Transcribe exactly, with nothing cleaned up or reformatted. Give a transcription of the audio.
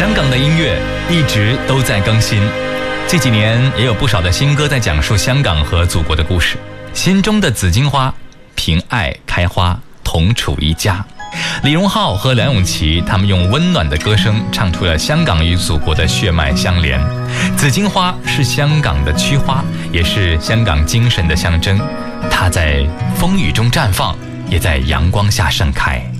香港的音乐一直都在更新，这几年也有不少的新歌在讲述香港和祖国的故事。心中的紫荆花，凭爱开花，同处一家。李荣浩和梁咏琪他们用温暖的歌声唱出了香港与祖国的血脉相连。紫荆花是香港的区花，也是香港精神的象征，它在风雨中绽放，也在阳光下盛开。